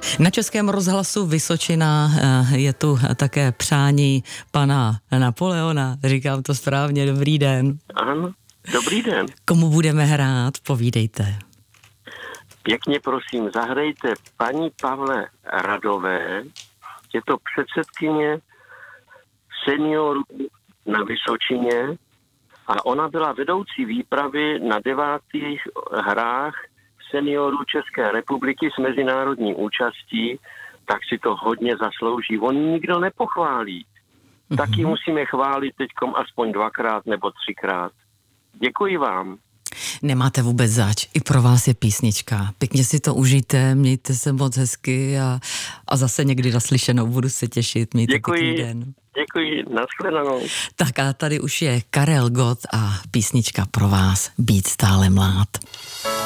Na Českém rozhlasu Vysočina je tu také přání pana Napoleona. Říkám to správně, dobrý den. Ano, dobrý den. Komu budeme hrát, povídejte. Pěkně prosím, zahrajte paní Pavle Radové, je to předsedkyně seniorů na Vysočině a ona byla vedoucí výpravy na 9. hrách seniorů České republiky s mezinárodní účastí, tak si to hodně zaslouží. On nikdo nepochválí. Taky musíme chválit teďkom aspoň 2krát nebo 3krát. Děkuji vám. Nemáte vůbec zač, i pro vás je písnička. Pěkně si to užijte, mějte se moc hezky a zase někdy naslyšenou, budu se těšit, mějte pěkný den. Děkuji, nashledanou. Tak a tady už je Karel Gott a písnička pro vás, Být stále mlád.